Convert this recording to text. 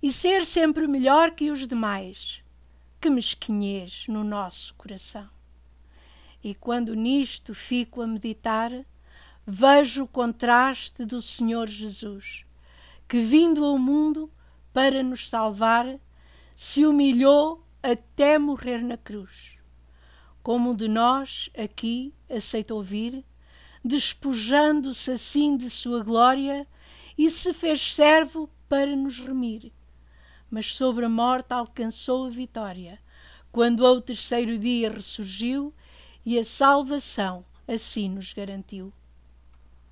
e ser sempre melhor que os demais. Que mesquinhez no nosso coração. E quando nisto fico a meditar, vejo o contraste do Senhor Jesus, que vindo ao mundo para nos salvar, se humilhou até morrer na cruz. Como de nós aqui aceitou vir, despojando-se assim de sua glória, e se fez servo para nos remir. Mas sobre a morte alcançou a vitória, quando ao terceiro dia ressurgiu, e a salvação assim nos garantiu.